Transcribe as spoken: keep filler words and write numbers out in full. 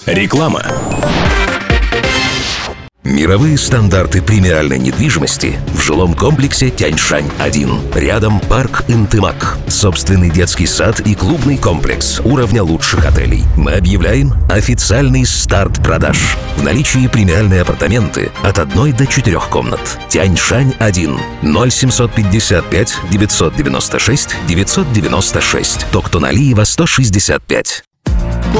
Реклама. Мировые стандарты премиальной недвижимости в жилом комплексе Тяньшань один. Рядом парк Интымак, собственный детский сад и клубный комплекс уровня лучших отелей. Мы объявляем официальный старт продаж. В наличии премиальные апартаменты от одной до четырех комнат. Тяньшань один. ноль семьсот пятьдесят пять девятьсот девяносто шесть девятьсот девяносто шесть. Токтоналиева сто шестьдесят пять.